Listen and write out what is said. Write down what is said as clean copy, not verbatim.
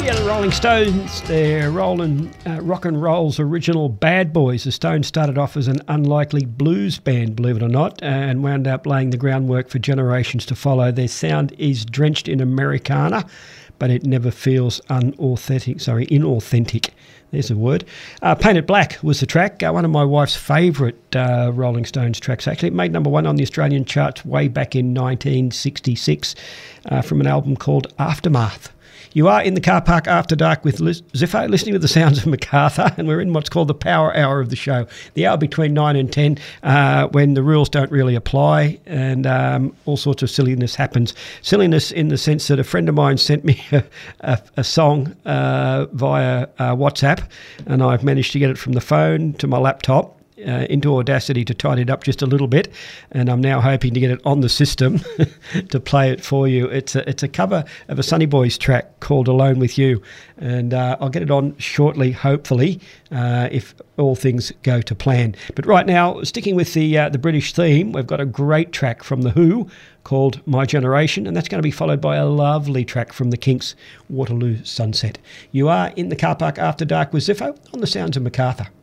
Yeah, the Rolling Stones, they're rolling rock and roll's original bad boys. The Stones started off as an unlikely blues band, believe it or not, and wound up laying the groundwork for generations to follow. Their sound is drenched in Americana, but it never feels inauthentic. There's a word. Painted Black was the track, one of my wife's favourite Rolling Stones tracks, actually. It made number one on the Australian charts way back in 1966 from an album called Aftermath. You are in the car park after dark with Ziffo, listening to the sounds of Macarthur, and we're in what's called the power hour of the show, the hour between 9 and 10, when the rules don't really apply and all sorts of silliness happens. Silliness in the sense that a friend of mine sent me a song via WhatsApp, and I've managed to get it from the phone to my laptop, into Audacity to tidy it up just a little bit, and I'm now hoping to get it on the system to play it for you. It's a cover of a Sunny Boys track called Alone With You, and I'll get it on shortly, hopefully, if all things go to plan. But right now, sticking with the British theme, we've got a great track from The Who called My Generation, and that's going to be followed by a lovely track from the Kinks, Waterloo Sunset. You are in the car park after dark with Ziffo on the sounds of Macarthur.